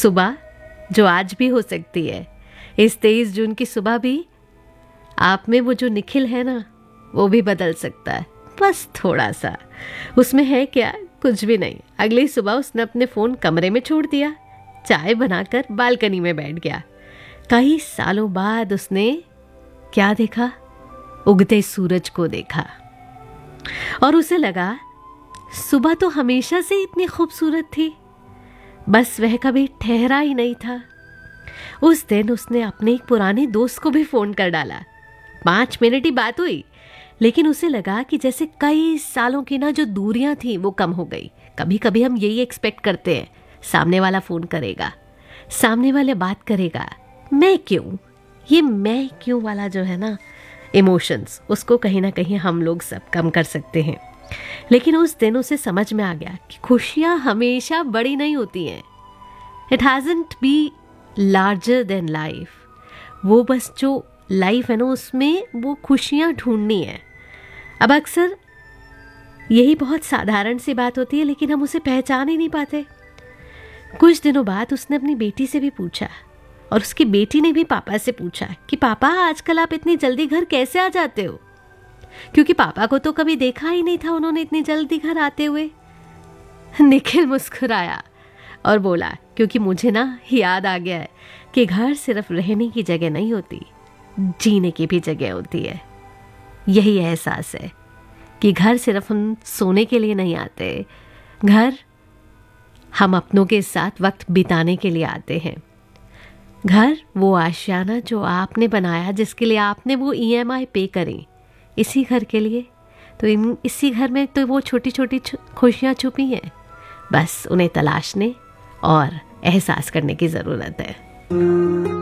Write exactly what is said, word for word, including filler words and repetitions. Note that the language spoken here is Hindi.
सुबह जो आज भी हो सकती है, इस तेईस जून की सुबह भी आप में वो जो निखिल है ना, वो भी बदल सकता है, बस थोड़ा सा। उसमें है क्या, कुछ भी नहीं। अगली सुबह उसने अपने फ़ोन कमरे में छोड़ दिया, चाय बनाकर बालकनी में बैठ गया। कई सालों बाद उसने क्या देखा? उगते सूरज को देखा। और उसे लगा सुबह तो हमेशा से इतनी खूबसूरत थी, बस वह कभी ठहरा ही नहीं था। उस दिन उसने अपने एक पुराने दोस्त को भी फोन कर डाला। पांच मिनट ही बात हुई, लेकिन उसे लगा कि जैसे कई सालों की ना जो दूरियां थी वो कम हो गई। कभी कभी हम यही एक्सपेक्ट करते हैं, सामने वाला फोन करेगा, सामने वाले बात करेगा, मैं क्यों, ये मैं क्यों वाला जो है ना इमोशंस, उसको कहीं ना कहीं हम लोग सब कम कर सकते हैं। लेकिन उस दिन उसे समझ में आ गया कि खुशियां हमेशा बड़ी नहीं होती हैं। It hasn't be larger than life. वो बस जो लाइफ है ना, उसमें वो खुशियां ढूंढनी है। अब अक्सर यही बहुत साधारण सी बात होती है, लेकिन हम उसे पहचान ही नहीं पाते। कुछ दिनों बाद उसने अपनी बेटी से भी पूछा, और उसकी बेटी ने भी पापा से पूछा कि पापा आजकल आप इतनी जल्दी घर कैसे आ जाते हो, क्योंकि पापा को तो कभी देखा ही नहीं था उन्होंने इतनी जल्दी घर आते हुए। निखिल मुस्कुराया और बोला, क्योंकि मुझे ना याद आ गया है कि घर सिर्फ रहने की जगह नहीं होती, जीने की भी जगह होती है। यही एहसास है कि घर सिर्फ हम सोने के लिए नहीं आते, घर हम अपनों के साथ वक्त बिताने के लिए आते हैं। घर वो आशियाना जो आपने बनाया, जिसके लिए आपने वो ई एम आई पे करी, इसी घर के लिए। तो इन इसी घर में तो वो छोटी छोटी खुशियाँ छुपी हैं, बस उन्हें तलाशने और एहसास करने की ज़रूरत है।